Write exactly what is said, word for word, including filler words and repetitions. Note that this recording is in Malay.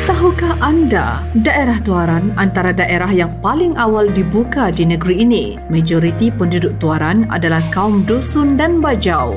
Tahukah anda, daerah Tuaran antara daerah yang paling awal dibuka di negeri ini. Majoriti penduduk Tuaran adalah kaum dusun dan bajau.